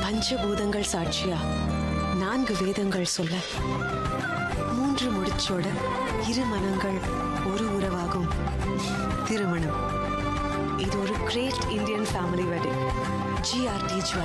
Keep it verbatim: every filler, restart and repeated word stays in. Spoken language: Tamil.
பஞ்சபூதங்கள் சாட்சியா நான்கு வேதங்கள் சொல்ல மூன்று முடிச்சோட இரு மனங்கள் ஒரு உறவாகும் திருமணம். இது ஒரு great Indian family wedding. GRT jewel.